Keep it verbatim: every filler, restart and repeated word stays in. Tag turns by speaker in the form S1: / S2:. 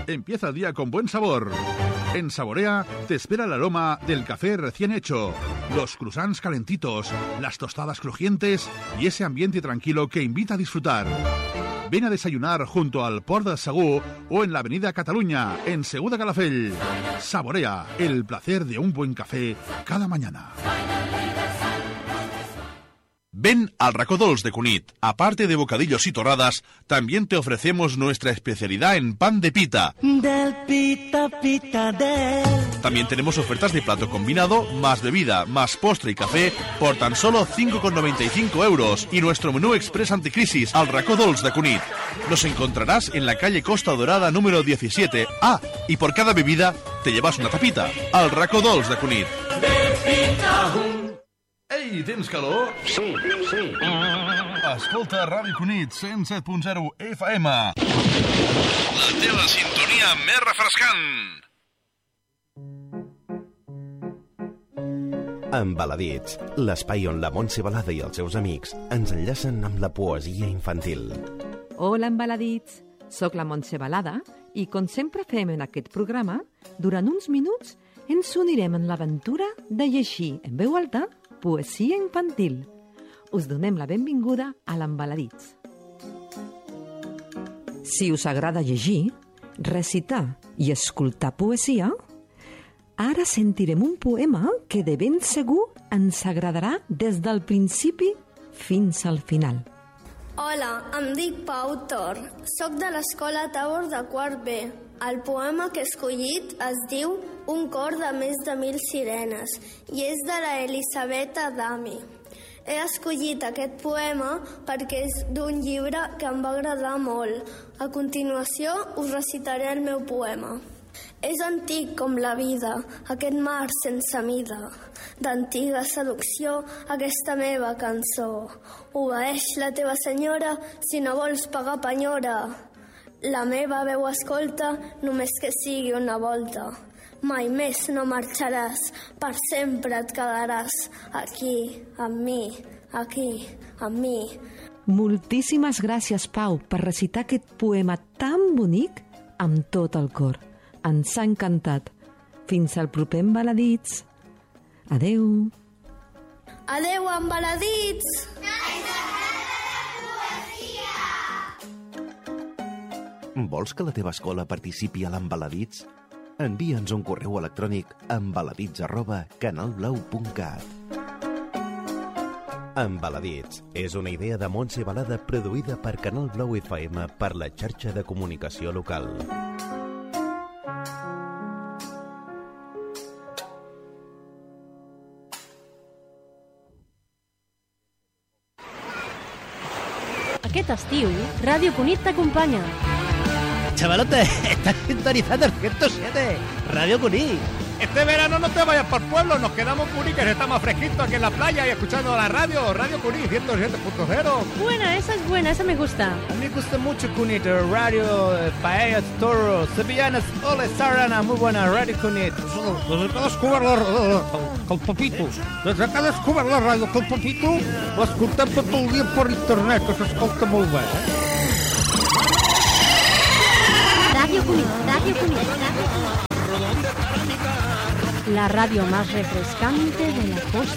S1: Empieza el día con buen sabor. En Saborea te espera el aroma del café recién hecho, los croissants calentitos, las tostadas crujientes y ese ambiente tranquilo que invita a disfrutar. Ven a desayunar junto al Port del Segur o en la Avenida Cataluña, en Segur de Calafell. Saborea, el placer de un buen café cada mañana. Ven al Racó Dolç de Cunit. Aparte de bocadillos y torradas, también te ofrecemos nuestra especialidad en pan de pita.
S2: Del pita, pita del...
S1: También tenemos ofertas de plato combinado, más bebida, más postre y café, por tan solo cinco con noventa y cinco euros. Y nuestro menú express anticrisis al Racó Dolç de Cunit. Nos encontrarás en la calle Costa Dorada número diecisiete. Ah, y por cada bebida te llevas una tapita. Al Racó Dolç de Cunit. Ei, tens calor?
S3: Sí, sí.
S1: Escolta Ràdio Cunit, cent set punt zero F M. La teva sintonia més refrescant.
S4: Embaladits, l'espai on la Montse Balada i els seus amics ens enllacen amb la poesia infantil.
S5: Hola, Embaladits. Soc la Montse Balada i, com sempre fem en aquest programa, durant uns minuts ens unirem en l'aventura de llegir en veu alta poesia infantil. Us donem la benvinguda a l'Embaladits. Si us agrada llegir, recitar i escoltar poesia, ara sentirem un poema que de ben segur ens agradarà des del principi fins al final.
S6: Hola, em dic Pau Tor. Soc de l'escola Tabor de quart B. El poema que he escollit es diu Un cor de més de mil sirenes i és de la Elisabetta Adami. He escollit aquest poema perquè és d'un llibre que em va agradar molt. A continuació us recitaré el meu poema. És antic com la vida, aquest mar sense mida. D'antiga seducció, aquesta meva cançó. Obeeix la teva senyora si no vols pagar penyora. La meva veu escolta només que sigui una volta. Mai més no marxaràs, per sempre et quedaràs aquí, amb mi, aquí, amb mi.
S5: Moltíssimes gràcies, Pau, per recitar aquest poema tan bonic amb tot el cor. Ens ha encantat. Fins al proper Embaladits. Adeu.
S6: Adeu, Embaladits!
S4: Vols que la teva escola participi a l'Embaladits? Envia'ns un correu electrònic a embaladits arroba canalblau punt cat. Embaladits és una idea de Montse Balada produïda per Canal Blau F M per la xarxa de comunicació local.
S7: Aquest estiu, Ràdio Cunit t'acompanya.
S8: Chavalote, estás sintonizando el ciento siete, Radio Cunit.
S9: Este verano no te vayas por el pueblo, nos quedamos en Cunit, que está más fresquito aquí en la playa y escuchando la radio, Radio Cunit ciento siete punto cero.
S7: Buena, esa es buena, esa me gusta.
S8: A mí me gusta mucho Cunit, radio, paellas, toros, sevillanas, ole, sarana, muy buena, Radio Cunit.
S9: Desde que descobert la radio col Papito, desde que descobert la radio col Papito, l'escoltem tot el dia per internet, que s'escolta molt bé, eh?
S7: Radio Cunit, Radio Cunit, Radio Cunit. La radio más refrescante de la costa